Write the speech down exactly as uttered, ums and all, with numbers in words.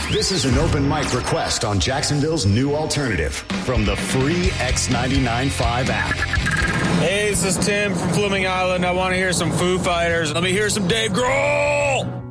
This is an open mic request on Jacksonville's new alternative from the free X ninety-nine point five app. Hey, this is Tim from Fleming Island. I want to hear some Foo Fighters. Let me hear some Dave Grohl.